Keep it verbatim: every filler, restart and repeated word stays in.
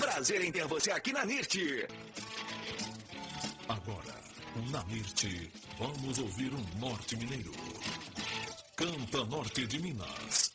Prazer em ter você aqui na Nirte. Agora, na Nirte, vamos ouvir um norte mineiro. Canta Norte de Minas.